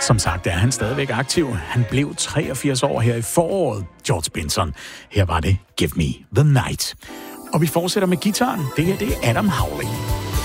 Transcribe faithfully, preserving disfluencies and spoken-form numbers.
Som sagt er han stadigvæk aktiv. Han blev treogfirs år her i foråret, George Benson. Her var det Give Me the Night. Og vi fortsætter med gitaren. Det her det er Adam Howley.